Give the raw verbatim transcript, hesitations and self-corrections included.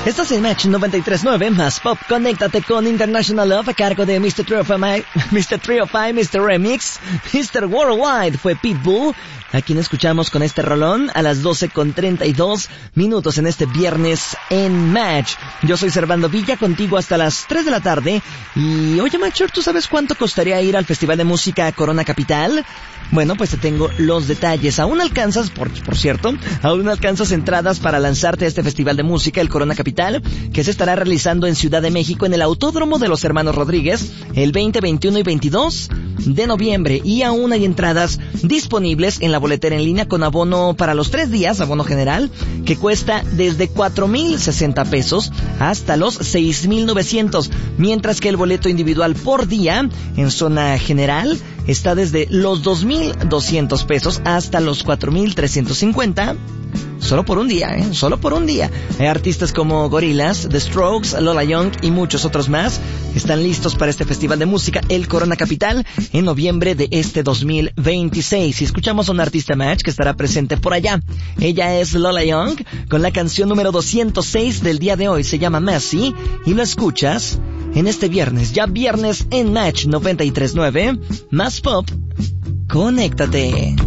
Estás en Match noventa y tres punto nueve, más pop. Conéctate con International Love a cargo de mister three oh five, mister three oh five, mister Remix, mister Worldwide. Fue Pitbull, a quien escuchamos con este rolón a las doce con treinta y dos minutos en este viernes en Match. Yo soy Servando Villa, contigo hasta las tres de la tarde. Y oye, Matcher, ¿tú sabes cuánto costaría ir al Festival de Música Corona Capital? Bueno, pues te tengo los detalles. Aún alcanzas, por, por cierto, aún alcanzas entradas para lanzarte a este Festival de Música, el Corona Capital, que se estará realizando en Ciudad de México en el Autódromo de los Hermanos Rodríguez el veinte, veintiuno y veintidós de noviembre. Y aún hay entradas disponibles en la boletera en línea con abono para los tres días, abono general, que cuesta desde cuatro mil sesenta pesos hasta los seis mil novecientos, mientras que el boleto individual por día en zona general está desde los dos mil doscientos pesos hasta los cuatro mil trescientos cincuenta. Solo por un día, ¿eh? Solo por un día. Hay artistas como Gorillaz, The Strokes, Lola Young y muchos otros más están listos para este festival de música, el Corona Capital, en noviembre de este dos mil veintiséis. Y escuchamos a una artista Match que estará presente por allá. Ella es Lola Young, con la canción número doscientos seis del día de hoy. Se llama Messi, y lo escuchas en este viernes, ya viernes en Match noventa y tres punto nueve, más pop. Conéctate.